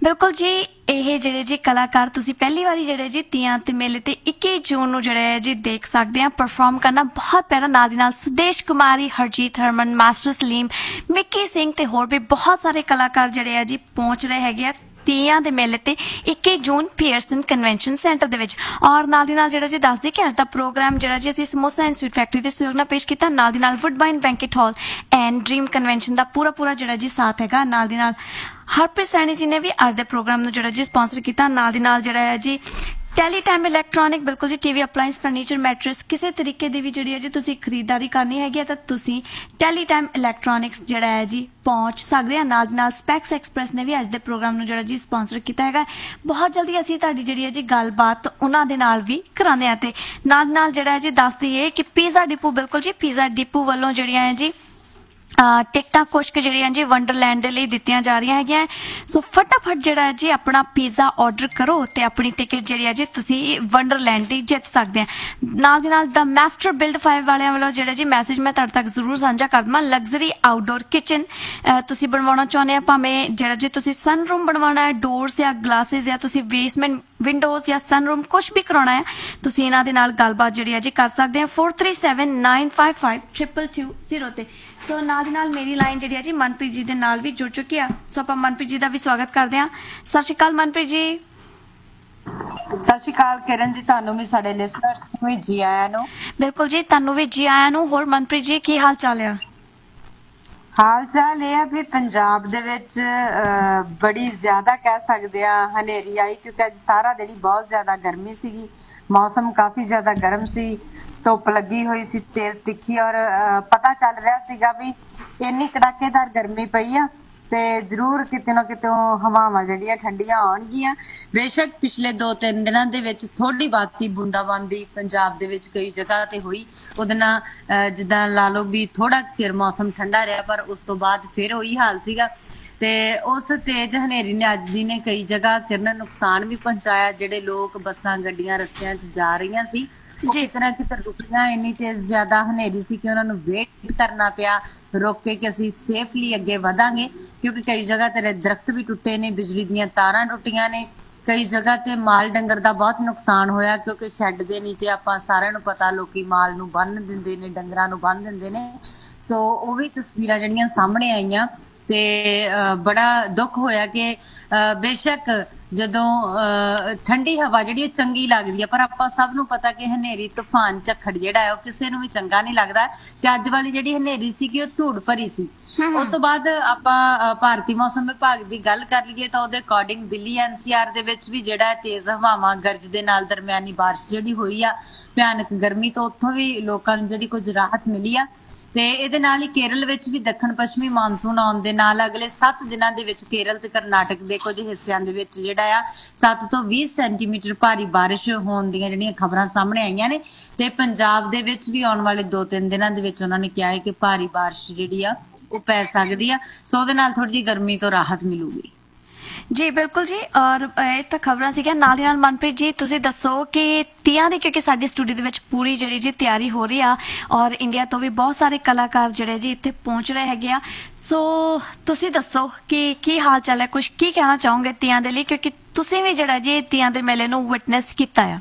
ਬਿਲਕੁਲ ਜੀ। ਇਹ ਜਿਹੜੇ ਜੀ ਕਲਾਕਾਰ ਤੁਸੀਂ ਪਹਿਲੀ ਵਾਰੀ ਜਿਹੜੇ ਜੀ ਤੀਆਂ ਤੇ ਮੇਲੇ ਤੇ 21 ਜੂਨ ਨੂੰ ਜਿਹੜੇ ਹੈ ਜੀ ਦੇਖ ਸਕਦੇ ਆ ਪਰਫਾਰਮ ਕਰਨਾ ਬਹੁਤ ਪਿਆਰਾ। ਨਾਲ ਦੀ ਨਾਲ ਸੁਦੇਸ਼ ਕੁਮਾਰੀ, ਹਰਜੀਤ ਹਰਮਨ, ਮਾਸਟਰ ਸਲੀਮ, ਮਿੱਕੀ ਸਿੰਘ ਤੇ ਹੋਰ ਵੀ ਬਹੁਤ ਸਾਰੇ ਕਲਾਕਾਰ ਜਿਹੜੇ ਆ ਜੀ ਪਹੁੰਚ ਰਹੇ ਹੈਗੇ ਆ ਤੀਆਂ ਦੇ ਮੇਲੇ ਤੇ 21 ਜੂਨ ਪੀਅਰਸਨ ਕਨਵੈਨਸ਼ਨ ਸੈਂਟਰ ਦੇ ਵਿੱਚ। ਔਰ ਨਾਲ ਦੀ ਨਾਲ ਜਿਹੜਾ ਜੀ ਦੱਸਦੇ ਕਿ ਅੱਜ ਦਾ ਪ੍ਰੋਗਰਾਮ ਜਿਹੜਾ ਜੀ ਅਸੀਂ ਸਮੋਸਾ ਐਂਡ ਸਵੀਟ ਫੈਕਟਰੀ ਦੇ ਸਹਿਯੋਗ ਨਾਲ ਪੇਸ਼ ਕੀਤਾ। ਨਾਲ ਦੀ ਨਾਲ ਵੁੱਡਬਾਈਨ banquet hall and dream convention ਦਾ ਪੂਰਾ ਜਿਹੜਾ ਜੀ ਸਾਥ ਹੈਗਾ। ਨਾਲ ਦੀ ਨਾਲ ਹਰਪ੍ਰੀਤ ਸੈਣੀ ਜੀ ਨੇ ਵੀ ਅੱਜ ਦੇ ਪ੍ਰੋਗਰਾਮ ਨੂੰ ਜਿਹੜਾ ਜੀ ਸਪਾਂਸਰ ਕੀਤਾ। ਨਾਲ ਦੀ ਨਾਲ ਜਿਹੜਾ ਹੈ ਜੀ ਟੈਲੀਟਾਈਮ ਇਲੈਕਟ੍ਰੋਨਿਕ, ਬਿਲਕੁਲ ਜੀ ਟੀਵੀ ਅਪਲਾਇੰਸ, ਫਰਨੀਚਰ, ਮੈਟਰਸ, ਕਿਸੇ ਤਰੀਕੇ ਦੀ ਵੀ ਜਿਹੜੀ ਹੈ ਜੀ ਤੁਸੀਂ ਖਰੀਦਦਾਰੀ ਕਰਨੀ ਹੈਗੀ ਹੈ ਤਾਂ ਤੁਸੀਂ ਟੈਲੀਟਾਈਮ ਇਲੈਕਟ੍ਰੋਨਿਕਸ ਜਿਹੜਾ ਹੈ ਜੀ ਪਹੁੰਚ ਸਕਦੇ ਆ। ਨਾਲ ਦੀ ਨਾਲ ਸਪੈਕਸ ਐਕਸਪ੍ਰੈਸ ਨੇ ਵੀ ਅੱਜ ਦੇ ਪ੍ਰੋਗਰਾਮ ਨੂੰ ਜਿਹੜਾ ਜੀ ਸਪਾਂਸਰ ਕੀਤਾ ਹੈਗਾ। ਬਹੁਤ ਜਲਦੀ ਅਸੀਂ ਤੁਹਾਡੀ ਜਿਹੜੀ ਹੈ ਜੀ ਗੱਲਬਾਤ ਉਹਨਾਂ ਦੇ ਨਾਲ ਵੀ ਕਰਾਉਂਦੇ ਆ। ਤੇ ਨਾਲ ਜਿਹੜਾ ਹੈ ਜੀ ਦੱਸ ਦਈਏ ਕਿ ਪੀਜ਼ਾ ਡਿਪੂ, ਬਿਲਕੁਲ ਜੀ ਪੀਜ਼ਾ ਡਿਪੂ ਵੱਲੋਂ ਜਿਹੜੀਆਂ ਹੈ ਜੀ ਟਿਕਟਾਂ ਕੁਛ ਕੁ ਜਿਹੜੀਆਂ ਜੀ ਵੰਡਰਲੈਂਡ ਦੇ ਲਈ ਦਿੱਤੀਆਂ ਜਾ ਰਹੀਆਂ ਹੈਗੀਆਂ। ਸੋ ਫਟਾਫਟ ਜਿਹੜਾ ਹੈ ਜੀ ਆਪਣਾ ਪੀਜ਼ਾ ਆਰਡਰ ਕਰੋ ਤੇ ਆਪਣੀ ਟਿਕਟ ਜਿਹੜੀ ਹੈ ਜੀ ਤੁਸੀਂ ਵੰਡਰਲੈਂਡ ਦੀ ਜਿੱਤ ਸਕਦੇ ਆ। ਨਾਲ ਦੀ ਨਾਲ ਦਾ ਮਾਸਟਰ ਬਿਲਡ 5 ਵਾਲਿਆਂ ਵੱਲੋਂ ਜਿਹੜਾ ਜੀ ਮੈਸੇਜ ਮੈਂ ਤੁਹਾਡੇ ਤੱਕ ਜ਼ਰੂਰ ਸਾਂਝਾ ਕਰ ਦਵਾਂ। ਲਗਜ਼ਰੀ ਆਊਟਡੋਰ ਕਿਚਨ ਤੁਸੀਂ ਬਣਵਾਉਣਾ ਚਾਹੁੰਦੇ ਆ, ਭਾਵੇਂ ਜਿਹੜਾ ਜੀ ਤੁਸੀਂ ਸਨ ਰੂਮ ਬਣਵਾਉਣਾ ਹੈ, ਡੋਰਸ ਜਾਂ ਗਲਾਸਿਸ, ਜਾਂ ਤੁਸੀਂ ਬੇਸਮੈਂਟ ਵਿੰਡੋਜ਼ ਜਾਂ ਸਨ ਰੂਮ ਕੁਛ ਵੀ ਕਰਾਉਣਾ ਹੈ, ਤੁਸੀਂ ਇਹਨਾਂ ਦੇ ਨਾਲ ਗੱਲਬਾਤ ਜਿਹੜੀ ਹੈ ਜੀ ਕਰ ਸਕਦੇ ਆ 4379552220 ਤੇ। ਸੋ ਨਾਲ ਦੀ ਨਾਲ ਮੇਰੀ ਲਾਈਨ ਜਿਹੜੀ ਹੈ ਜੀ ਮਨਪ੍ਰੀਤ ਜੀ ਦੇ ਨਾਲ ਵੀ ਜੁੜ ਚੁੱਕੀ ਆ। ਸੋ ਆਪਾਂ ਮਨਪ੍ਰੀਤ ਜੀ ਦਾ ਵੀ ਸਵਾਗਤ ਕਰਦੇ ਹਾਂ। ਸਤਿ ਸ਼੍ਰੀ ਅਕਾਲ ਮਨਪ੍ਰੀਤ ਜੀ। ਸਤਿ ਸ਼੍ਰੀ ਅਕਾਲ ਕਿਰਨ ਜੀ, ਤੁਹਾਨੂੰ ਵੀ ਸਾਡੇ ਲਿਸਨਰਸ ਨੂੰ ਵੀ ਜੀ ਆਇਆਂ ਨੂੰ। ਬਿਲਕੁਲ ਜੀ, ਤੁਹਾਨੂੰ ਵੀ ਜੀ ਆਇਆਂ ਨੂੰ। ਹੋਰ ਮਨਪ੍ਰੀਤ ਜੀ ਕੀ ਹਾਲ ਚਾਲ ਆ? ਹਾਲ ਚਾਲ ਇਹ ਆ ਵੀ ਪੰਜਾਬ ਦੇ ਵਿੱਚ ਬੜੀ ਜ਼ਿਆਦਾ ਕਹਿ ਸਕਦੇ ਆ ਹਨੇਰੀ ਆਈ, ਕਿਉਂਕਿ ਅੱਜ ਸਾਰਾ ਦਿਨ ਬਹੁਤ ਜ਼ਿਆਦਾ ਗਰਮੀ ਸੀਗੀ, ਮੌਸਮ ਕਾਫੀ ਜ਼ਿਆਦਾ ਗਰਮ ਸੀ, ਧੁੱਪ ਲੱਗੀ ਹੋਈ ਸੀ ਤੇਜ਼ ਤਿੱਖੀ, ਔਰ ਪਤਾ ਚੱਲ ਰਿਹਾ ਸੀਗਾ ਵੀ ਇੰਨੀ ਕੜਾਕੇਦਾਰ ਗਰਮੀ ਪਈ ਆ ਤੇ ਜ਼ਰੂਰ ਕਿਤੇ ਨਾ ਕਿਤੇ ਹਵਾਵਾਂ ਜਿਹੜੀਆਂ ਠੰਡੀਆਂ ਆਉਣਗੀਆਂ। ਬੇਸ਼ੱਕ ਪਿਛਲੇ 2-3 ਦਿਨਾਂ ਦੇ ਵਿੱਚ ਥੋੜੀ ਬਾਤੀ ਬੂੰਦਾਬਾਂਦੀ ਪੰਜਾਬ ਦੇ ਵਿੱਚ ਕਈ ਜਗ੍ਹਾ ਤੇ ਹੋਈ, ਉਹਦੇ ਨਾਲ ਜਿੱਦਾਂ ਲਾ ਲਓ ਵੀ ਥੋੜਾ ਚਿਰ ਮੌਸਮ ਠੰਡਾ ਰਿਹਾ, ਪਰ ਉਸ ਤੋਂ ਬਾਅਦ ਫਿਰ ਉਹੀ ਹਾਲ ਸੀਗਾ। ਤੇ ਉਸ ਤੇਜ਼ ਹਨੇਰੀ ਨੇ ਅੱਜ ਦੀ ਨੇ ਕਈ ਜਗ੍ਹਾ ਕਿਰਨ ਨੁਕਸਾਨ ਵੀ ਪਹੁੰਚਾਇਆ। ਜਿਹੜੇ ਲੋਕ ਬੱਸਾਂ ਗੱਡੀਆਂ ਰਸਤਿਆਂ 'ਚ ਜਾ ਰਹੀਆਂ ਸੀ ਉਹ ਕਿਤੇ ਨਾ ਕਿਤੇ ਰੁਕੀਆਂ। ਇੰਨੀ ਤੇਜ਼ ਜ਼ਿਆਦਾ ਹਨੇਰੀ ਸੀ ਕਿ ਉਹਨਾਂ ਨੂੰ ਵੇਟ ਕਰਨਾ ਪਿਆ ਰੁਕ ਕੇ ਕਿ ਅਸੀਂ ਸੇਫਲੀ ਅੱਗੇ ਵਧਾਂਗੇ, ਕਿਉਂਕਿ ਕਈ ਜਗ੍ਹਾ ਤੇ ਦਰਖਤ ਵੀ ਟੁੱਟੇ ਨੇ, ਬਿਜਲੀ ਦੀਆਂ ਤਾਰਾਂ ਟੁੱਟੀਆਂ ਨੇ, ਕਈ ਜਗ੍ਹਾ ਤੇ ਮਾਲ ਡੰਗਰ ਦਾ ਬਹੁਤ ਨੁਕਸਾਨ ਹੋਇਆ, ਕਿਉਂਕਿ ਸ਼ੈੱਡ ਦੇ ਨੀਚੇ ਆਪਾਂ ਸਾਰਿਆਂ ਨੂੰ ਪਤਾ ਲੋਕੀ ਮਾਲ ਨੂੰ ਬੰਨ੍ਹ ਦਿੰਦੇ ਨੇ, ਡੰਗਰਾਂ ਨੂੰ ਬੰਨ੍ਹ ਦਿੰਦੇ ਨੇ। ਸੋ ਉਹ ਵੀ ਤਸਵੀਰਾਂ ਜਿਹੜੀਆਂ ਸਾਹਮਣੇ ਆਈਆਂ ਤੇ ਬੜਾ ਦੁੱਖ ਹੋਇਆ ਕਿ ਬੇਸ਼ੱਕ ਜਦੋਂ ਠੰਡੀ ਹਵਾ ਜਿਹੜੀ ਚੰਗੀ ਲੱਗਦੀ ਆ, ਪਰ ਆਪਾਂ ਸਭ ਨੂੰ ਪਤਾ ਕਿ ਹਨੇਰੀ ਤੂਫਾਨ ਝੱਖੜ ਜਿਹੜਾ ਹੈ ਉਹ ਕਿਸੇ ਨੂੰ ਵੀ ਚੰਗਾ ਨਹੀਂ ਲੱਗਦਾ। ਤੇ ਅੱਜ ਵਾਲੀ ਜਿਹੜੀ ਹਨੇਰੀ ਸੀਗੀ ਉਹ ਧੂੜ ਭਰੀ ਸੀ। ਉਸ ਤੋਂ ਬਾਅਦ ਆਪਾਂ ਭਾਰਤੀ ਮੌਸਮ ਵਿਭਾਗ ਦੀ ਗੱਲ ਕਰ ਲਈਏ ਤਾਂ ਉਹਦੇ ਅਕੋਰਡਿੰਗ ਦਿੱਲੀ NCR ਦੇ ਵਿੱਚ ਵੀ ਜਿਹੜਾ ਤੇਜ਼ ਹਵਾਵਾਂ, ਗਰਜ ਦੇ ਨਾਲ ਦਰਮਿਆਨੀ ਬਾਰਿਸ਼ ਜਿਹੜੀ ਹੋਈ ਆ, ਭਿਆਨਕ ਗਰਮੀ ਤੋਂ ਉੱਥੋਂ ਵੀ ਲੋਕਾਂ ਨੂੰ ਜਿਹੜੀ ਕੁਝ ਰਾਹਤ ਮਿਲੀ ਆ। ਤੇ ਇਹਦੇ ਨਾਲ ਹੀ ਕੇਰਲ ਵਿੱਚ ਵੀ ਦੱਖਣ ਪੱਛਮੀ ਮਾਨਸੂਨ ਆਉਣ ਦੇ ਨਾਲ ਅਗਲੇ 7 ਦਿਨਾਂ ਦੇ ਵਿੱਚ ਕੇਰਲ ਤੇ ਕਰਨਾਟਕ ਦੇ ਕੁਝ ਹਿੱਸਿਆਂ ਦੇ ਵਿੱਚ ਜਿਹੜਾ 7 ਤੋਂ 20 ਸੈਂਟੀਮੀਟਰ ਭਾਰੀ ਬਾਰਿਸ਼ ਹੋਣ ਦੀਆਂ ਜਿਹੜੀਆਂ ਖਬਰਾਂ ਸਾਹਮਣੇ ਆਈਆਂ ਨੇ। ਤੇ ਪੰਜਾਬ ਦੇ ਵਿੱਚ ਵੀ ਆਉਣ ਵਾਲੇ 2-3 ਦਿਨਾਂ ਦੇ ਵਿੱਚ ਉਹਨਾਂ ਨੇ ਕਿਹਾ ਹੈ ਕਿ ਭਾਰੀ ਬਾਰਿਸ਼ ਜਿਹੜੀ ਆ ਉਹ ਪੈ ਸਕਦੀ ਆ। ਸੋ ਉਹਦੇ ਨਾਲ ਥੋੜੀ ਜਿਹੀ ਗਰਮੀ ਤੋਂ ਰਾਹਤ ਮਿਲੂਗੀ। ਜੀ ਬਿਲਕੁਲ ਜੀ। ਔਰ ਇਹ ਤਾਂ ਖਬਰਾਂ ਸੀਗੀਆਂ। ਨਾਲ ਦੀ ਨਾਲ ਮਨਪ੍ਰੀਤ ਜੀ ਤੁਸੀਂ ਦੱਸੋ ਕਿ ਤੀਆਂ ਦੀ, ਕਿਉਂਕਿ ਸਾਡੇ ਸਟੂਡੀਓ ਦੇ ਵਿੱਚ ਪੂਰੀ ਜਿਹੜੀ ਜੀ ਤਿਆਰੀ ਹੋ ਰਹੀ ਆ ਔਰ ਇੰਡੀਆ ਤੋਂ ਵੀ ਬਹੁਤ ਸਾਰੇ ਕਲਾਕਾਰ ਜਿਹੜੇ ਜੀ ਇੱਥੇ ਪਹੁੰਚ ਰਹੇ ਹੈਗੇ ਆ। ਸੋ ਤੁਸੀਂ ਦੱਸੋ ਕਿ ਕੀ ਹਾਲ ਚਾਲ ਹੈ, ਕੁਝ ਕੀ ਕਹਿਣਾ ਚਾਹੋਗੇ ਤੀਆਂ ਦੇ ਲਈ, ਕਿਉਂਕਿ ਤੁਸੀਂ ਵੀ ਜਿਹੜਾ ਜੀ ਤੀਆਂ ਦੇ ਮੇਲੇ ਨੂੰ ਵਿਟਨੈਸ ਕੀਤਾ ਆ।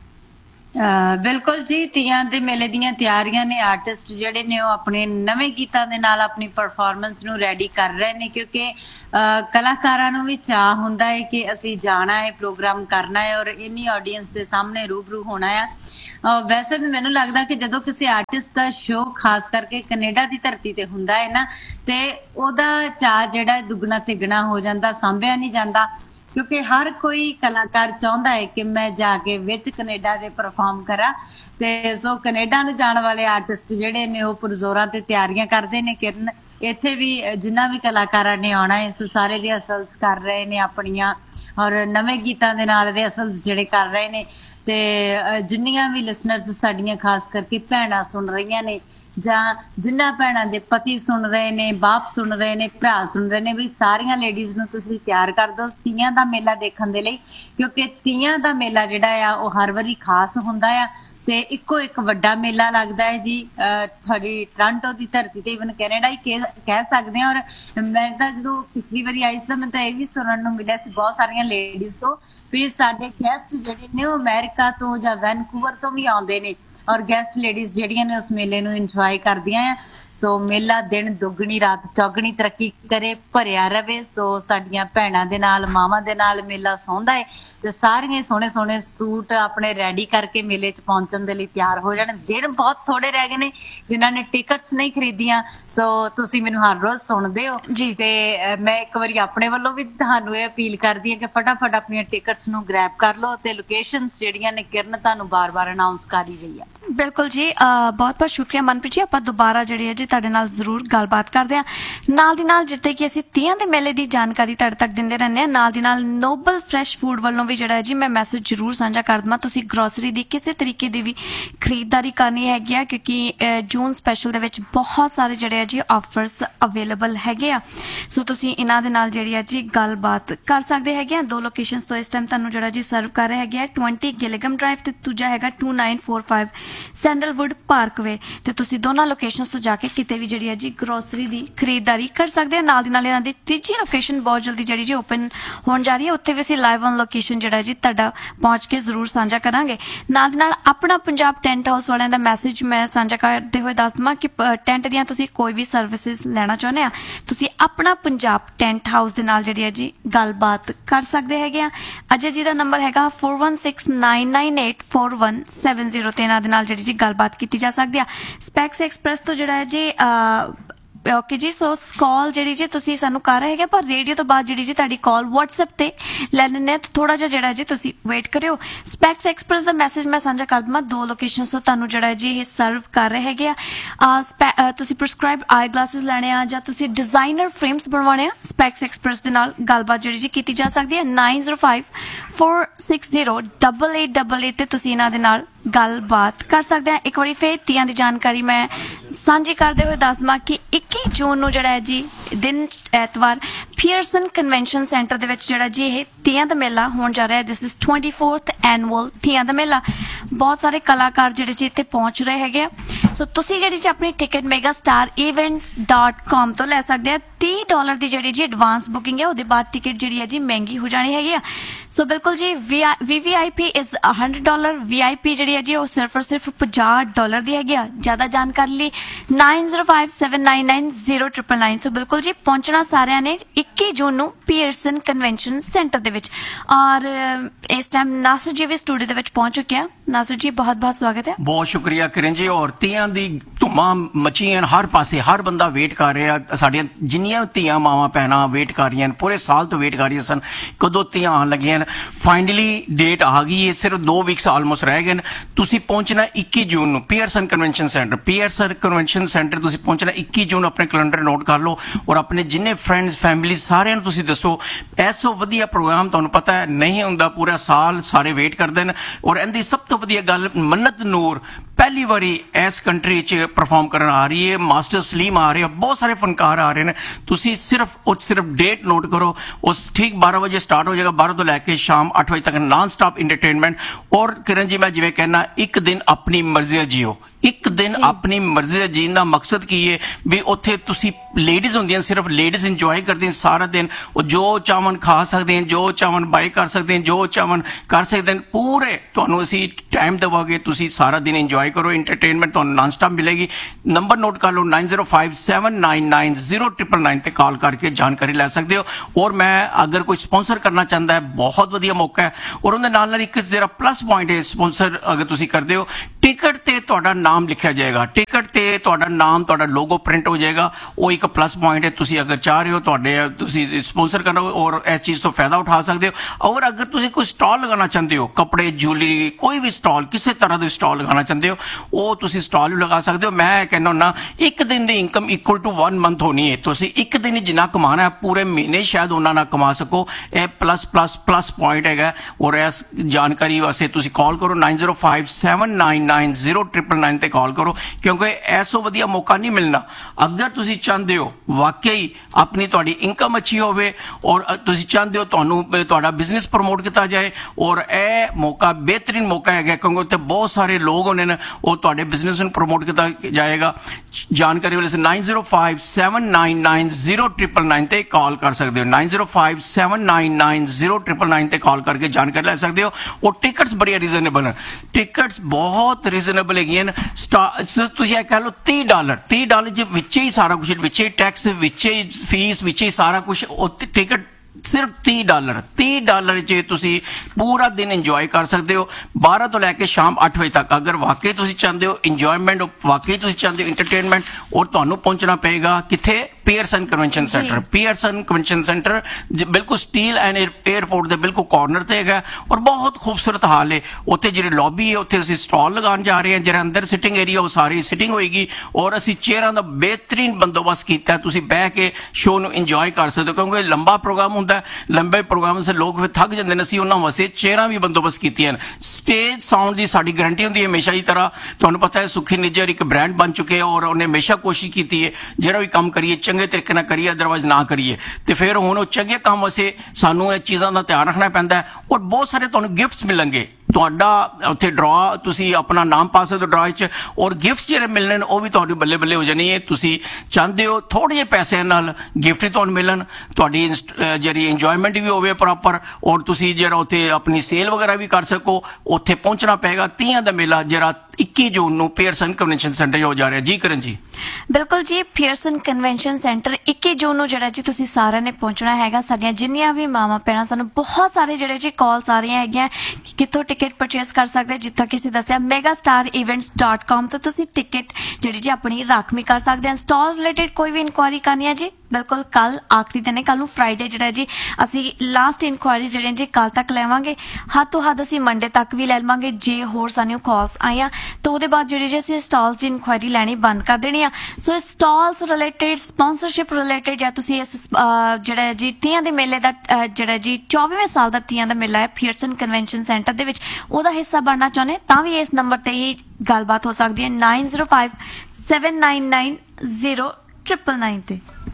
ਬਿਲਕੁਲ ਜੀ, ਤੀਆਂ ਦੇ ਮੇਲੇ ਦੀਆਂ ਤਿਆਰੀਆਂ ਨੇ। ਆਰਟਿਸਟ ਜਿਹੜੇ ਨੇ ਉਹ ਆਪਣੇ ਨਵੇਂ ਗੀਤਾਂ ਦੇ ਨਾਲ ਆਪਣੀ ਪਰਫਾਰਮੈਂਸ ਨੂੰ ਰੈਡੀ ਕਰ ਰਹੇ ਨੇ, ਕਿਉਂਕਿ ਕਲਾਕਾਰਾਂ ਨੂੰ ਵੀ ਚਾਅ ਹੁੰਦਾ ਹੈ ਕਿ ਅਸੀਂ ਜਾਣਾ ਹੈ, ਪ੍ਰੋਗਰਾਮ ਕਰਨਾ ਹੈ ਔਰ ਇੰਨੀ ਆਡੀਅנס ਦੇ ਸਾਹਮਣੇ ਰੂਬਰੂ ਹੋਣਾ ਹੈ। ਵੈਸੇ ਵੀ ਮੈਨੂੰ ਲੱਗਦਾ ਕਿ ਜਦੋਂ ਕਿਸੇ ਆਰਟਿਸਟ ਦਾ ਸ਼ੋਅ ਖਾਸ ਕਰਕੇ ਕੈਨੇਡਾ ਦੀ ਧਰਤੀ ਤੇ ਹੁੰਦਾ ਹੈ ਨਾ, ਤੇ ਉਹਦਾ ਚਾਅ ਜਿਹੜਾ ਦੁੱਗਣਾ ਤਿੱਗਣਾ ਹੋ ਜਾਂਦਾ, ਸਾਂਭਿਆ ਨਹੀਂ ਜਾਂਦਾ, ਕਿਉਂਕਿ ਹਰ ਕੋਈ ਕਲਾਕਾਰ ਚਾਹੁੰਦਾ ਹੈ ਕਿ ਮੈਂ ਜਾ ਕੇ ਵਿੱਚ ਕੈਨੇਡਾ ਦੇ ਪਰਫਾਰਮ ਕਰਾਂ। ਤੇ ਸੋ ਕੈਨੇਡਾ ਨੂੰ ਜਾਣ ਵਾਲੇ ਆਰਟਿਸਟ ਜਿਹੜੇ ਨੇ ਉਹ ਪੁਰਜ਼ੋਰਾਂ ਤੇ ਤਿਆਰੀਆਂ ਕਰਦੇ ਨੇ। ਕਿਰਨ ਇੱਥੇ ਵੀ ਜਿੰਨਾ ਵੀ ਕਲਾਕਾਰਾਂ ਨੇ ਆਉਣਾ ਹੈ ਸੋ ਸਾਰੇ ਰਿਹਰਸਲਸ ਕਰ ਰਹੇ ਨੇ ਆਪਣੀਆਂ, ਔਰ ਨਵੇਂ ਗੀਤਾਂ ਦੇ ਨਾਲ ਰਿਹਰਸਲਸ ਜਿਹੜੇ ਕਰ ਰਹੇ ਨੇ। ਤੇ ਜਿੰਨੀਆਂ ਵੀ ਲਿਸਨਰਸ ਸਾਡੀਆਂ ਖਾਸ ਕਰਕੇ ਭੈਣਾਂ ਸੁਣ ਰਹੀਆਂ ਨੇ, ਜਾਂ ਜਿਨ੍ਹਾਂ ਭੈਣਾਂ ਦੇ ਪਤੀ ਸੁਣ ਰਹੇ ਨੇ, ਬਾਪ ਸੁਣ ਰਹੇ ਨੇ, ਭਰਾ ਸੁਣ ਰਹੇ ਨੇ, ਵੀ ਸਾਰੀਆਂ ਲੇਡੀਜ਼ ਨੂੰ ਤੁਸੀਂ ਤਿਆਰ ਕਰ ਦਿਓ ਤੀਆਂ ਦਾ ਮੇਲਾ ਦੇਖਣ ਦੇ ਲਈ, ਕਿਉਂਕਿ ਤੀਆਂ ਦਾ ਮੇਲਾ ਜਿਹੜਾ ਆ ਉਹ ਹਰ ਵਾਰੀ ਖਾਸ ਹੁੰਦਾ ਆ। ਤੇ ਇੱਕੋ ਇੱਕ ਵੱਡਾ ਮੇਲਾ ਲੱਗਦਾ ਹੈ ਜੀ ਤੁਹਾਡੀ ਟੋਰਾਂਟੋ ਦੀ ਧਰਤੀ ਤੇ, ਇਵਨ ਕੈਨੇਡਾ ਹੀ ਕਹਿ ਸਕਦੇ ਹਾਂ। ਔਰ ਮੈਂ ਤਾਂ ਜਦੋਂ ਪਿਛਲੀ ਵਾਰੀ ਆਈ ਸੀ ਤਾਂ ਮੈਨੂੰ ਤਾਂ ਇਹ ਵੀ ਸੁਣਨ ਨੂੰ ਮਿਲਿਆ ਸੀ ਬਹੁਤ ਸਾਰੀਆਂ ਲੇਡੀਜ਼ ਤੋਂ ਵੀ ਸਾਡੇ ਗੈਸਟ ਜਿਹੜੇ ਨੇ ਉਹ ਅਮਰੀਕਾ ਤੋਂ ਜਾਂ ਵੈਨਕੂਵਰ ਤੋਂ ਵੀ ਆਉਂਦੇ ਨੇ, ਔਰ ਗੈਸਟ ਲੇਡੀਜ਼ ਜਿਹੜੀਆਂ ਨੇ ਉਸ ਮੇਲੇ ਨੂੰ ਇੰਜੋਏ ਕਰਦੀਆਂ ਆ। ਸੋ ਮੇਲਾ ਦਿਨ ਦੁੱਗਣੀ ਰਾਤ ਚੌਗਣੀ ਤਰੱਕੀ ਕਰੇ, ਭਰਿਆ ਰਵੇ। ਸੋ ਸਾਡੀਆਂ ਭੈਣਾਂ ਦੇ ਨਾਲ, ਮਾਵਾਂ ਦੇ ਨਾਲ ਮੇਲਾ ਸੌਂਦਾ ਹੈ ਤੇ ਸਾਰੀਆਂ ਸੋਹਣੇ ਸੋਹਣੇ ਸੂਟ ਆਪਣੇ ਰੈਡੀ ਕਰਕੇ ਮੇਲੇ 'ਚ ਪਹੁੰਚਣ ਦੇ ਲਈ ਤਿਆਰ ਹੋ ਜਾਣ। ਦਿਨ ਬਹੁਤ ਥੋੜੇ ਰਹਿ ਗਏ ਨੇ ਜਿਨ੍ਹਾਂ ਨੇ ਟਿਕਟਸ ਨਹੀਂ ਖਰੀਦੀਆਂ। ਸੋ ਤੁਸੀਂ ਮੈਨੂੰ ਹਰ ਰੋਜ਼ ਸੁਣਦੇ ਹੋ ਤੇ ਮੈਂ ਇੱਕ ਵਾਰੀ ਆਪਣੇ ਵੱਲੋਂ ਵੀ ਤੁਹਾਨੂੰ ਇਹ ਅਪੀਲ ਕਰਦੀ ਹਾਂ ਕਿ ਫਟਾਫਟ ਆਪਣੀਆਂ ਟਿਕਟਸ ਨੂੰ ਗ੍ਰੈਬ ਕਰ ਲਓ ਤੇ ਲੋਕੇਸ਼ਨਸ ਜਿਹੜੀਆਂ ਨੇ ਕਿਰਨ ਤੁਹਾਨੂੰ ਬਾਰ-ਬਾਰ ਅਨਾਉਂਸ ਕਰ ਹੀ ਰਹੀ ਆ। ਬਿਲਕੁਲ ਜੀ, ਬਹੁਤ ਬਹੁਤ ਸ਼ੁਕਰੀਆ ਮਨਪ੍ਰੀਤ ਜੀ। ਆਪਾਂ ਦੁਬਾਰਾ ਜਿਹੜੀ ਹੈ ਜੀ ਤੁਹਾਡੇ ਨਾਲ ਜ਼ਰੂਰ ਗੱਲਬਾਤ ਕਰਦੇ ਹਾਂ। ਨਾਲ ਦੀ ਨਾਲ ਜਿੱਥੇ ਕਿ ਅਸੀਂ ਤੀਆਂ ਦੇ ਮੇਲੇ ਦੀ ਜਾਣਕਾਰੀ ਤੁਹਾਡੇ ਤੱਕ ਦਿੰਦੇ ਰਹਿੰਦੇ ਹਾਂ, ਨਾਲ ਦੀ ਨਾਲ ਨੋਬਲ ਫਰੈਸ਼ ਫੂਡ ਵੱਲੋਂ ਵੀ ਜਿਹੜਾ ਹੈ ਜੀ ਮੈਂ ਮੈਸੇਜ ਜ਼ਰੂਰ ਸਾਂਝਾ ਕਰ ਦਵਾਂ। ਤੁਸੀਂ ਗਰੋਸਰੀ ਦੀ ਕਿਸੇ ਤਰੀਕੇ ਦੀ ਵੀ ਖਰੀਦਦਾਰੀ ਕਰਨੀ ਹੈਗੀ ਆ ਕਿਉਂਕਿ ਜੂਨ ਸਪੈਸ਼ਲ ਦੇ ਵਿੱਚ ਬਹੁਤ ਸਾਰੇ ਜਿਹੜੇ ਹੈ ਜੀ ਆਫਰਸ ਅਵੇਲੇਬਲ ਹੈਗੇ ਆ। ਸੋ ਤੁਸੀਂ ਇਹਨਾਂ ਦੇ ਨਾਲ ਜਿਹੜੀ ਹੈ ਜੀ ਗੱਲਬਾਤ ਕਰ ਸਕਦੇ ਹੈਗੇ ਆ। ਦੋ ਲੋਕੇਸ਼ਨਸ ਤੋਂ ਇਸ ਟਾਈਮ ਤੁਹਾਨੂੰ ਜਿਹੜਾ ਜੀ ਸਰਵ ਕਰ ਰਿਹਾ ਹੈਗਾ 20 ਗਿਲਿਗਮ ਡਰਾਈਵ ਤੇ ਦੂਜਾ ਹੈਗਾ 2945 ਸੈਂਡਲਵੁੱਡ ਪਾਰਕਵੇ। ਤੇ ਤੁਸੀਂ ਦੋਨਾਂ ਲੋਕੇਸ਼ਨਸ ਤੋਂ ਜਾ ਕੇ ਕਿਤੇ ਵੀ ਜਿਹੜੀ ਹੈ ਜੀ ਗਰੋਸਰੀ ਦੀ ਖਰੀਦਦਾਰੀ ਕਰ ਸਕਦੇ ਆ। ਨਾਲ ਦੀ ਨਾਲ ਇਹਨਾਂ ਦੀ ਤੀਜੀ ਲੋਕੇਸ਼ਨ ਬਹੁਤ ਜਲਦੀ ਜਿਹੜੀ ਜੀ ਓਪਨ ਹੋਣ ਜਾ ਰਹੀ ਹੈ, ਉੱਥੇ ਵੀ ਅਸੀਂ ਲਾਈਵ ਔਨ ਲੋਕੇਸ਼ਨ ਜਿਹੜਾ ਜੀ ਤੁਹਾਡਾ ਪਹੁੰਚ ਕੇ ਜ਼ਰੂਰ ਸਾਂਝਾ ਕਰਾਂਗੇ। ਨਾਲ ਦੀ ਨਾਲ ਆਪਣਾ ਪੰਜਾਬ ਟੈਂਟ ਹਾਊਸ ਵਾਲਿਆਂ ਦਾ ਮੈਸੇਜ ਮੈਂ ਸਾਂਝਾ ਕਰਦੇ ਹੋਏ ਦੱਸ ਦਵਾਂ ਕਿ ਟੈਂਟ ਦੀਆਂ ਤੁਸੀਂ ਕੋਈ ਵੀ ਸਰਵਿਸਿਜ਼ ਲੈਣਾ ਚਾਹੁੰਦੇ ਆ, ਤੁਸੀਂ ਆਪਣਾ ਪੰਜਾਬ ਟੈਂਟ ਹਾਊਸ ਦੇ ਨਾਲ ਜਿਹੜੀ ਹੈ ਜੀ ਗੱਲਬਾਤ ਕਰ ਸਕਦੇ ਹੈਗੇ ਆ। ਅਜੇ ਜੀ ਦਾ ਨੰਬਰ ਹੈਗਾ 4169984170 ਤੇ ਇਹਨਾਂ ਦੇ ਨਾਲ ਜਿਹੜੀ ਜੀ ਗੱਲਬਾਤ ਕੀਤੀ ਜਾ ਸਕਦੀ ਆ। ਸਪੈਕਸ ਐਕਸਪ੍ਰੈਸ ਤੋਂ ਜਿਹੜਾ ਹੈ ਜੀ ਓਕੇ ਜੀ। ਸੋ ਕਾਲ ਜਿਹੜੀ ਜੀ ਤੁਸੀਂ ਸਾਨੂੰ ਕਰ ਰਹੇ ਹੈਗੇ, ਪਰ ਰੇਡੀਓ ਤੋਂ ਬਾਅਦ ਜਿਹੜੀ ਜੀ ਤੁਹਾਡੀ ਕਾਲ WhatsApp ਤੇ ਲੈ ਲੈਣੇ ਆ, ਥੋੜਾ ਜਿਹਾ ਜਿਹੜਾ ਜੀ ਤੁਸੀਂ ਵੇਟ ਕਰਿਓ। ਸਪੈਕਸ ਐਕਸਪ੍ਰੈਸ ਦਾ ਮੈਸੇਜ ਮੈਂ ਸਾਂਝਾ ਕਰ ਦਵਾਂ, ਦੋ ਲੋਕੇਸ਼ਨਸ ਤੋਂ ਤੁਹਾਨੂੰ ਜਿਹੜਾ ਜੀ ਇਹ ਸਰਵ ਕਰ ਰਹੇ ਹੈਗੇ ਆ। ਤੁਸੀਂ ਪ੍ਰਿਸਕ੍ਰਾਈਬਡ ਆਈ ਗਲਾਸਿਸ ਲੈਣੇ ਆ ਜਾਂ ਤੁਸੀਂ ਡਿਜ਼ਾਈਨਰ ਫਰੇਮਸ ਬਣਵਾਉਣੇ ਆ, ਸਪੈਕਸ ਐਕਸਪ੍ਰੈਸ ਦੇ ਨਾਲ ਗੱਲਬਾਤ ਜਿਹੜੀ ਜੀ ਕੀਤੀ ਜਾ ਸਕਦੀ ਹੈ। 9054608888 ਤੇ ਤੁਸੀਂ ਇਹਨਾਂ ਦੇ ਨਾਲ ਗੱਲਬਾਤ ਕਰ ਸਕਦੇ ਆ। ਇੱਕ ਵਾਰੀ ਫੇਰ ਤੀਆਂ ਦੀ ਜਾਣਕਾਰੀ ਮੈਂ ਸਾਂਝੀ ਕਰਦੇ ਹੋਏ ਦੱਸ ਦਵਾਂ ਕਿ 21 ਜੂਨ ਨੂੰ ਜਿਹੜਾ ਹੈ ਜੀ ਦਿਨ ਐਤਵਾਰ ਪੀਅਰਸਨ ਕਨਵੈਨਸ਼ਨ ਸੈਂਟਰ ਦੇ ਵਿੱਚ ਜਿਹੜਾ ਜੀ ਇਹ ਤੀਆਂ ਦਾ ਮੇਲਾ ਹੋਣ ਜਾ ਰਿਹਾ ਹੈ। ਦਿਸ ਇਜ਼ 24th ਐਨੂਅਲ ਤੀਆਂ ਦਾ ਮੇਲਾ। ਬਹੁਤ ਸਾਰੇ ਕਲਾਕਾਰ ਜਿਹੜੇ ਜੀ ਇੱਥੇ ਪਹੁੰਚ ਰਹੇ ਹੈਗੇ ਆ। ਸੋ ਤੁਸੀਂ ਜਿਹੜੀ ਜੀ ਆਪਣੀ ਟਿਕਟ megastarevents.com ਤੋਂ ਲੈ ਸਕਦੇ ਆ। $30 ਦੀ ਜਿਹੜੀ ਜੀ ਐਡਵਾਂਸ ਬੁਕਿੰਗ ਹੈ, ਉਹਦੇ ਬਾਅਦ ਟਿਕਟ ਜਿਹੜੀ ਹੈ ਜੀ ਮਹਿੰਗੀ ਹੋ ਜਾਣੀ ਹੈਗੀ ਆ। ਸੋ ਬਿਲਕੁਲ ਜੀ VVIP ਇਜ਼ $100, VIP ਜਿਹੜੀ ਹੈ ਜੀ ਉਹ ਸਿਰਫ ਔਰ ਸਿਰਫ $50 ਦੀ ਹੈਗੀ ਆ। ਜ਼ਿਆਦਾ ਜਾਣਕਾਰੀ ਲਈ 9057990999। ਸੋ ਬਿਲਕੁਲ ਜੀ ਪਹੁੰਚਣਾ ਸਾਰਿਆਂ ਨੇ 21 ਜੂਨ ਨੂੰ ਪੀਅਰਸਨ ਕਨਵੈਨਸ਼ਨ ਸੈਂਟਰ ਦੇ ਵਿੱਚ। ਔਰ ਇਸ ਟਾਈਮ ਨਾਸਰ ਜੀ ਵੀ ਸਟੂਡੀਓ ਦੇ ਵਿੱਚ ਪਹੁੰਚ ਚੁੱਕੇ ਆ। ਨਾਸਰ ਜੀ ਬਹੁਤ ਬਹੁਤ ਸਵਾਗਤ ਹੈ। ਬਹੁਤ ਸ਼ੁਕਰੀਆ ਕਿਰਨ ਜੀ। ਔਰ ਤੀਆਂ ਦੀ ਧੁੰਮਾਂ ਮੱਚੀਆਂ ਹਰ ਪਾਸੇ, ਹਰ ਬੰਦਾ ਵੇਟ ਕਰ ਰਿਹਾ। ਸਾਡੀਆਂ ਜਿੰਨੀਆਂ ਧੀਆਂ ਮਾਵਾਂ ਭੈਣਾਂ ਵੇਟ ਕਰ ਰਹੀਆਂ, ਪੂਰੇ ਸਾਲ ਤੋਂ ਵੇਟ ਕਰ ਰਹੀਆਂ ਸਨ ਕਦੋਂ ਧੀਆਂ ਆਉਣ ਲੱਗੀਆਂ। ਫਾਈਨਲੀ ਡੇਟ ਆ ਗਈ ਹੈ, ਸਿਰਫ 2 ਵੀਕਸ ਆਲਮੋਸਟ ਰਹਿ ਗਏ। ਤੁਸੀਂ ਪਹੁੰਚਣਾ 21 ਜੂਨ ਨੂੰ Pearson convention centre. Pearson convention centre ਤੁਸੀਂ ਪਹੁੰਚਣਾ 21 ਜੂਨ। ਆਪਣੇ ਕੈਲੰਡਰ ਨੋਟ ਕਰ ਲਓ ਔਰ ਆਪਣੇ ਜਿੰਨੇ ਫਰੈਂਡਸ ਫੈਮਿਲੀ ਸਾਰਿਆਂ ਨੂੰ ਤੁਸੀਂ ਦੱਸੋ। ਐਸੋ ਵਧੀਆ ਪ੍ਰੋਗਰਾਮ ਤੁਹਾਨੂੰ ਪਤਾ ਹੈ ਨਹੀਂ ਹੁੰਦਾ, ਪੂਰਾ ਸਾਲ ਸਾਰੇ ਵੇਟ ਕਰਦੇ ਨੇ। ਔਰ ਇਹਦੀ ਸਭ ਤੋਂ ਵਧੀਆ ਗੱਲ, ਮੰਨਤ ਨੂਰ ਪਹਿਲੀ ਵਾਰੀ ਇਸ ਕੰਟਰੀ 'ਚ ਪਰਫਾਰਮ ਕਰਨ ਆ ਰਹੀ ਹੈ। ਮਾਸਟਰ ਸਲੀਮ ਆ ਰਹੇ ਆ, ਬਹੁਤ ਸਾਰੇ ਫਨਕਾਰ ਆ ਰਹੇ ਨੇ। ਤੁਸੀਂ ਸਿਰਫ ਡੇਟ ਨੋਟ ਕਰੋ। ਉਸ ਠੀਕ 12 ਵਜੇ ਸਟਾਰਟ ਹੋ ਜਾਏਗਾ, 12 ਤੋਂ ਲੈ ਕੇ ਸ਼ਾਮ 8 ਵਜੇ ਤੱਕ ਨਾਨ ਸਟਾਪ ਇੰਟਰਟੇਨਮੈਂਟ। ਔਰ ਕਿਰਨ ਜੀ ਮੈਂ ਜਿਵੇਂ ਕਹਿਣਾ, ਇੱਕ ਦਿਨ ਆਪਣੀ ਮਰਜ਼ੀ ਜੀਓ। ਇੱਕ ਦਿਨ ਆਪਣੀ ਮਰਜ਼ੀ ਜੀਣ ਦਾ ਮਕਸਦ ਕੀ ਹੈ ਵੀ ਉੱਥੇ ਤੁਸੀਂ ਲੇਡੀਜ਼ ਹੁੰਦੀਆਂ, ਸਿਰਫ ਲੇਡੀਜ਼ ਇੰਜੋਏ ਕਰਦੀਆਂ ਸਾਰਾ ਦਿਨ। ਉਹ ਜੋ ਚਾਹਵਨ ਖਾ ਸਕਦੇ ਹਨ, ਜੋ ਚਾਹਵਨ ਬਾਈ ਕਰ ਸਕਦੇ ਹਨ, ਜੋ ਚਾਹਵਨ ਕਰ ਸਕਦੇ ਹਨ। ਪੂਰੇ ਤੁਹਾਨੂੰ ਅਸੀਂ ਟਾਈਮ ਦੇਵਾਂਗੇ, ਤੁਸੀਂ ਸਾਰਾ ਦਿਨ ਇੰਜੋਏ ਕਰੋ। ਇੰਟਰਟੇਨਮੈਂਟ ਤੁਹਾਨੂੰ ਨਾਨ ਸਟਾਪ ਮਿਲੇਗੀ। ਨੰਬਰ ਨੋਟ ਕਰ ਲਓ 9057990999 ਤੇ ਕਾਲ ਕਰਕੇ ਜਾਣਕਾਰੀ ਲੈ ਸਕਦੇ ਹੋ। ਔਰ ਮੈਂ ਅਗਰ ਕੋਈ ਸਪਾਂਸਰ ਕਰਨਾ ਚਾਹੁੰਦਾ ਹੈ, ਬਹੁਤ ਵਧੀਆ ਮੌਕਾ ਹੈ। ਔਰ ਉਹਦੇ ਨਾਲ ਨਾਲ ਇੱਕ ਜਿਹੜਾ ਪਲੱਸ ਪੁਆਇੰਟ ਹੈ, ਸਪਾਂਸਰ ਅਗਰ ਤੁਸੀਂ ਕਰਦੇ ਹੋ, ਟਿਕਟ ਤੇ ਤੁਹਾਡਾ ਨਾਮ ਲਿਖਿਆ ਜਾਏਗਾ। ਟਿਕਟ ਤੇ ਤੁਹਾਡਾ ਨਾਮ, ਤੁਹਾਡਾ ਲੋਗੋ ਪ੍ਰਿੰਟ ਹੋ ਜਾਏਗਾ। ਉਹ ਇੱਕ ਪਲੱਸ ਪੁਆਇੰਟ ਹੈ। ਤੁਸੀਂ ਅਗਰ ਚਾਹ ਰਹੇ ਹੋ ਤੁਸੀਂ ਸਪਾਂਸਰ ਕਰਨਾ ਔਰ ਇਸ ਚੀਜ਼ ਤੋਂ ਫਾਇਦਾ ਉਠਾ ਸਕਦੇ ਹੋ। ਔਰ ਅਗਰ ਤੁਸੀਂ ਕੋਈ ਸਟਾਲ ਲਗਾਉਣਾ ਚਾਹੁੰਦੇ ਹੋ, ਕੱਪੜੇ, ਜੁਐਲਰੀ, ਕੋਈ ਵੀ ਸਟਾਲ, ਕਿਸੇ ਤਰ੍ਹਾਂ ਦੇ ਸਟਾਲ ਲਗਾਉਣਾ ਚਾਹੁੰਦੇ ਹੋ, ਉਹ ਤੁਸੀਂ ਸਟਾਲ ਵੀ ਲਗਾ ਸਕਦੇ ਹੋ। ਮੈਂ ਕਹਿੰਦਾ ਹੁੰਦਾ ਇੱਕ ਦਿਨ ਦੀ ਇਨਕਮ ਇਕੁਅਲ ਟੂ 1 ਮੰਥ ਹੋਣੀ ਹੈ। ਤੁਸੀਂ ਇੱਕ ਦਿਨ ਹੀ ਜਿੰਨਾ ਕਮਾਣਾ ਹੈ, ਪੂਰੇ ਮਹੀਨੇ ਸ਼ਾਇਦ ਉਹਨਾਂ ਨਾਲ ਕਮਾ ਸਕੋ। ਇਹ ਪਲੱਸ ਪੁਆਇੰਟ ਹੈਗਾ। ਔਰ ਇਸ ਜਾਣਕਾਰੀ ਵਾਸਤੇ ਤੁਸੀਂ ਕਾਲ ਕਰੋ 905799 799099 ਤੇ ਕਾਲ ਕਰੋ, ਕਿਉਂਕਿ ਐਸੋ ਵਧੀਆ ਮੌਕਾ ਨਹੀਂ ਮਿਲਣਾ। ਅਗਰ ਤੁਸੀਂ ਚਾਹੁੰਦੇ ਹੋ ਵਾਕਈ ਆਪਣੀ ਤੁਹਾਡੀ ਇਨਕਮ ਅੱਛੀ ਹੋਵੇ ਔਰ ਤੁਸੀਂ ਚਾਹੁੰਦੇ ਹੋ ਤੁਹਾਨੂੰ ਤੁਹਾਡਾ ਬਿਜ਼ਨਸ ਪ੍ਰਮੋਟ ਕੀਤਾ ਜਾਏ, ਔਰ ਇਹ ਮੌਕਾ ਬਿਹਤਰੀਨ ਮੌਕਾ ਹੈਗਾ, ਕਿਉਂਕਿ ਉੱਥੇ ਬਹੁਤ ਸਾਰੇ ਲੋਕ ਹੋਣੇ ਨੇ, ਉਹ ਤੁਹਾਡੇ ਬਿਜ਼ਨਸ ਨੂੰ ਪ੍ਰਮੋਟ ਕੀਤਾ ਜਾਏਗਾ। ਜਾਣਕਾਰੀ ਵਾਲੇ 9057990999 ਤੇ ਕਾਲ ਕਰ ਸਕਦੇ ਹੋ। 9057990999 ਤੇ ਕਾਲ ਕਰਕੇ ਜਾਣਕਾਰੀ ਲੈ ਸਕਦੇ ਹੋ। ਉਹ ਟਿਕਟਸ ਬੜੀਆਂ ਰੀਜ਼ਨੇਬਲ ਹਨ, ਟਿਕਟਸ ਬਹੁਤ ਰੀਜ਼ਨੇਬਲ ਹੈਗੀਆਂ ਨੇ। ਤੁਸੀਂ ਇਹ ਕਹਿ ਲਓ $30 ਚ ਵਿੱਚ ਹੀ ਸਾਰਾ ਕੁਝ, ਵਿੱਚ ਹੀ ਟੈਕਸ, ਵਿੱਚ ਹੀ ਫੀਸ, ਵਿੱਚ ਹੀ ਸਾਰਾ ਕੁਝ। ਉਹ ਟਿਕਟ ਸਿਰਫ $30 ਚ ਤੁਸੀਂ ਪੂਰਾ ਦਿਨ ਇੰਜੋਏ ਕਰ ਸਕਦੇ ਹੋ, 12 ਤੋਂ ਲੈ ਕੇ ਸ਼ਾਮ 8 ਵਜੇ ਤੱਕ। ਅਗਰ ਵਾਕਈ ਤੁਸੀਂ ਚਾਹੁੰਦੇ ਹੋ ਇੰਜੋਇਮੈਂਟ, ਵਾਕਈ ਤੁਸੀਂ ਚਾਹੁੰਦੇ ਹੋ ਇੰਟਰਟੇਨਮੈਂਟ, ਔਰ ਤੁਹਾਨੂੰ ਪਹੁੰਚਣਾ ਪਏਗਾ ਕਿੱਥੇ? Pearson convention centre. Pearson convention centre ਬਿਲਕੁਲ ਸਟੀਲ ਐਂਡ 에ਅਰਪੋਰਟ ਦੇ ਬਿਲਕੁਲ ਕਾਰਨਰ ਤੇ ਹੈਗਾ, ਔਰ ਬਹੁਤ ਖੂਬਸੂਰਤ ਹਾਲ ਹੈ। ਉੱਥੇ ਜਿਹੜੀ ਲੌਬੀ ਹੈ, ਉੱਥੇ ਅਸੀਂ ਸਟਾਲ ਲਗਾਉਣ ਜਾ ਰਹੇ ਹਾਂ। ਜਿਹੜਾ ਅੰਦਰ ਸਿਟਿੰਗ ਏਰੀਆ, ਉਹ ਸਾਰੀ ਸਿਟਿੰਗ ਹੋਏਗੀ, ਔਰ ਅਸੀਂ ਚੇਅਰਾਂ ਦਾ ਬਿਹਤਰੀਨ ਬੰਦੋਬਸਤ ਕੀਤਾ। ਤੁਸੀਂ ਬਹਿ ਕੇ ਸ਼ੋਅ ਨੂੰ ਇੰਜੋਏ ਕਰ ਸਕਦੇ ਹੋ, ਕਿਉਂਕਿ ਲੰਬਾ ਪ੍ਰੋਗਰਾਮ ਹੁੰਦਾ, ਲੰਬੇ ਪ੍ਰੋਗਰਾਮ ਸੇ ਲੋਕ ਫਿਰ ਥੱਕ ਜਾਂਦੇ ਨੇ। ਅਸੀਂ ਉਹਨਾਂ ਵਾਸਤੇ ਚੇਅਰਾਂ ਵੀ ਬੰਦੋਬਸਤ ਕੀਤੀਆਂ ਨੇ। ਸਟੇਜ ਸਾਊਂਡ ਦੀ ਸਾਡੀ ਗਾਰੰਟੀ ਹੁੰਦੀ ਹੈ ਹਮੇਸ਼ਾ ਦੀ ਤਰ੍ਹਾਂ। ਤੁਹਾਨੂੰ ਪਤਾ ਹੈ ਸੁਖੀ ਨਿੱਜਰ ਇੱਕ ਬ੍ਰਾਂਡ ਬਣ ਚੁੱਕੇ, ਔਰ ਉਹਨੇ ਹਮੇਸ਼ਾ ਕੋਸ਼ਿਸ਼ ਕੀਤੀ ਹੈ ਜਿਹੜਾ ਵੀ ਕੰਮ ਕਰੀਏ ਚੰਗੇ ਤਰੀਕੇ ਨਾਲ ਕਰੀਏ, ਅਦਰਵਾਈਜ਼ ਨਾ ਕਰੀਏ। ਤੇ ਫਿਰ ਹੁਣ ਉਹ ਚੰਗੇ ਕੰਮ ਵਾਸਤੇ ਸਾਨੂੰ ਇਹ ਚੀਜ਼ਾਂ ਦਾ ਧਿਆਨ ਰੱਖਣਾ ਪੈਂਦਾ ਹੈ, ਔਰ ਬਹੁਤ ਸਾਰੇ ਤੁਹਾਨੂੰ ਗਿਫਟਸ ਮਿਲਣਗੇ। ਤੁਹਾਡਾ ਉੱਥੇ ਡਰਾ, ਤੁਸੀਂ ਆਪਣਾ ਨਾਮ ਪਾ ਸਕਦੇ ਹੋ ਡਰਾ 'ਚ, ਔਰ ਗਿਫਟਸ ਜਿਹੜੇ ਮਿਲਣੇ ਨੇ ਉਹ ਵੀ ਤੁਹਾਡੀ ਬੱਲੇ ਬੱਲੇ ਹੋ ਜਾਣੀ ਹੈ। ਤੁਸੀਂ ਚਾਹੁੰਦੇ ਹੋ ਥੋੜ੍ਹੇ ਜਿਹੇ ਪੈਸਿਆਂ ਨਾਲ ਗਿਫਟ ਹੀ ਤੁਹਾਨੂੰ ਮਿਲਣ, ਤੁਹਾਡੀ ਜਿਹੜੀ ਇੰਜੋਇਮੈਂਟ ਵੀ ਹੋਵੇ ਪ੍ਰੋਪਰ, ਔਰ ਤੁਸੀਂ ਜਿਹੜਾ ਉੱਥੇ ਆਪਣੀ ਸੇਲ ਵਗੈਰਾ ਵੀ ਕਰ ਸਕੋ। ਉੱਥੇ ਪਹੁੰਚਣਾ ਪਏਗਾ। ਤੀਆਂ ਦਾ ਮੇਲਾ ਜਿਹੜਾ 21 ਜੂਨ ਨੂੰ ਪੀਅਰਸਨ ਕਨਵੈਨਸ਼ਨ ਸੈਂਟਰ ਹੋ ਜਾ ਰਿਹਾ। ਜੀ ਕਰਨ ਜੀ। ਬਿਲਕੁਲ ਜੀ, ਪੀਅਰਸਨ ਕਨਵੈਨਸ਼ਨ ਸੈਂਟਰ 21 ਜੂਨ ਨੂੰ ਜਿਹੜਾ ਜੀ ਤੁਸੀਂ ਸਾਰਿਆਂ ਨੇ ਪਹੁੰਚਣਾ ਹੈਗਾ। ਸਾਡੀਆਂ ਜਿੰਨੀਆਂ ਵੀ ਮਾਵਾਂ ਭੈਣਾਂ, ਸਾਨੂੰ ਬਹੁਤ ਸਾਰੇ ਜਿਹੜੇ ਜੀ ਕਾਲਸ ਆ ਰਹੀਆਂ ਹੈਗੀਆਂ ਕਿੱਥੋਂ ਟਿਕਟ ਪਰਚੇਸ ਕਰ ਸਕਦੇ। ਜਿੱਥੋਂ ਕਿਸੇ ਦੱਸਿਆ megastarevents.com ਤੋਂ ਤੁਸੀਂ ਟਿਕਟ ਜਿਹੜੀ ਜੀ ਆਪਣੀ ਰਾਖਵੀਂ ਕਰ ਸਕਦੇ ਆ। ਸਟਾਲ ਰਿਲੇਟਡ ਕੋਈ ਵੀ ਇਨਕੁਆਇਰੀ ਕਰਨੀ ਹੈ ਜੀ, ਬਿਲਕੁਲ ਕੱਲ ਆਖਰੀ ਦਿਨ ਹੈ, ਕੱਲ ਨੂੰ ਫਰਾਈਡੇ ਜਿਹੜਾ ਜੀ ਅਸੀਂ ਲਾਸਟ ਇਨਕੁਆਇਰੀ ਜਿਹੜੀਆਂ ਜੀ ਕੱਲ ਤੱਕ ਲੈਵਾਂਗੇ। ਹੱਦ ਤੋਂ ਹੱਦ ਅਸੀਂ ਮੰਡੇ ਤੱਕ ਵੀ ਲੈ ਲਵਾਂਗੇ। ਜੇ ਹੋਰ ਸਾਨੂੰ ਕਾਲਸ ਆਈਆਂ ਤਾਂ ਉਹਦੇ ਬਾਅਦ ਜਿਹੜੀ ਜੀ ਅਸੀਂ ਸਟਾਲਸ ਦੀ ਇਨਕੁਆਇਰੀ ਲੈਣੀ ਬੰਦ ਕਰ ਦੇਣੀ ਆ। ਸੋ ਸਟਾਲਸ ਰਿਲੇਟਡ, ਸਪਾਂਸਰਸ਼ਿਪ ਰਿਲੇਟਡ, ਜਾਂ ਤੁਸੀਂ ਇਸ ਜਿਹੜਾ ਜੀ ਤੀਆਂ ਦੇ ਮੇਲੇ ਦਾ ਜਿਹੜਾ ਜੀ 24ਵੇਂ ਸਾਲ ਦਾ ਤੀਆਂ ਦਾ ਮੇਲਾ ਹੈ ਪੀਅਰਸਨ ਕਨਵੈਨਸ਼ਨ ਸੈਂਟਰ ਦੇ ਵਿੱਚ, ਉਹਦਾ ਹਿੱਸਾ ਬਣਨਾ ਚਾਹੁੰਦੇ ਤਾਂ ਵੀ ਇਸ ਨੰਬਰ ਤੇ ਹੀ ਗੱਲਬਾਤ ਹੋ ਸਕਦੀ ਹੈ 9057990999 ਤੇ।